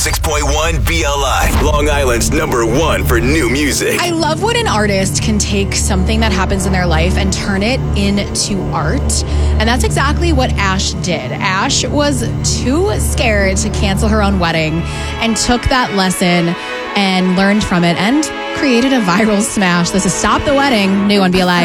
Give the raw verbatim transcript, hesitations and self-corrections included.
six point one B L I, Long Island's number one for new music. I love when an artist can take something that happens in their life and turn it into art. And that's exactly what Ash did. Ash was too scared to cancel her own wedding and took that lesson and learned from it and created a viral smash. This is Stop the Wedding, new on B L I.